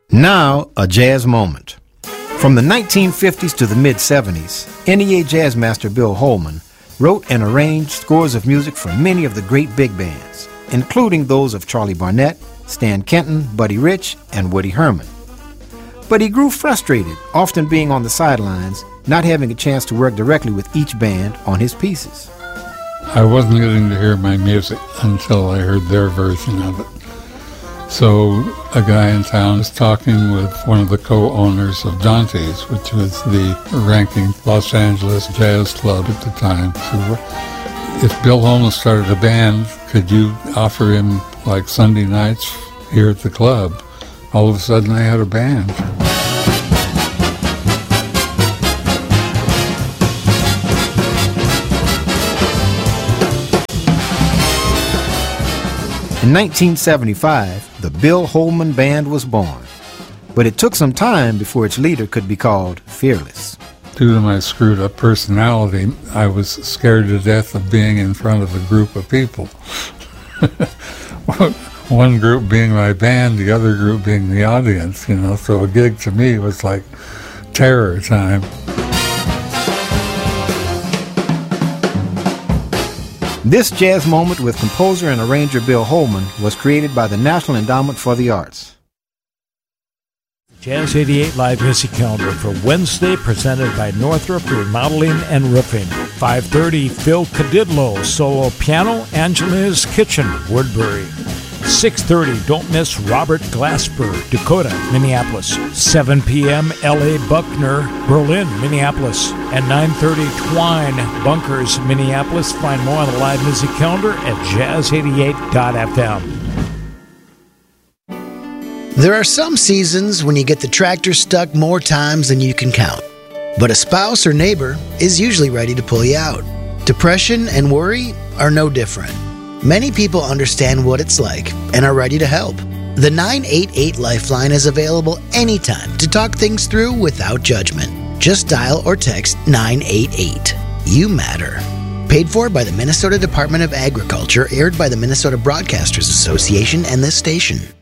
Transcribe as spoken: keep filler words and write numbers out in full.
Now, a jazz moment. From the nineteen fifties to the mid-seventies, N E A jazz master Bill Holman wrote and arranged scores of music for many of the great big bands, including those of Charlie Barnett, Stan Kenton, Buddy Rich, and Woody Herman. But he grew frustrated, often being on the sidelines, not having a chance to work directly with each band on his pieces. I wasn't getting to hear my music until I heard their version of it. So a guy in town was talking with one of the co-owners of Dante's, which was the ranking Los Angeles jazz club at the time. So if Bill Holman started a band, could you offer him like Sunday nights here at the club? All of a sudden I had a band. In nineteen seventy-five, the Bill Holman Band was born, but it took some time before its leader could be called fearless. Due to my screwed-up personality, I was scared to death of being in front of a group of people. One group being my band, the other group being the audience, you know, so a gig to me was like terror time. This jazz moment with composer and arranger Bill Holman was created by the National Endowment for the Arts. Jazz eighty-eight Live Music Calendar for Wednesday, presented by Northrop Remodeling and Roofing. five thirty, Phil Cadidlo, solo piano, Angela's Kitchen, Woodbury. six thirty, don't miss Robert Glasper, Dakota, Minneapolis. seven p.m., L A Buckner, Berlin, Minneapolis. And nine thirty, Twine, Bunkers, Minneapolis. Find more on the live music calendar at jazz eighty-eight dot f m. There are some seasons when you get the tractor stuck more times than you can count. But a spouse or neighbor is usually ready to pull you out. Depression and worry are no different. Many people understand what it's like and are ready to help. The nine eight eight Lifeline is available anytime to talk things through without judgment. Just dial or text nine eight eight. You matter. Paid for by the Minnesota Department of Agriculture, aired by the Minnesota Broadcasters Association and this station.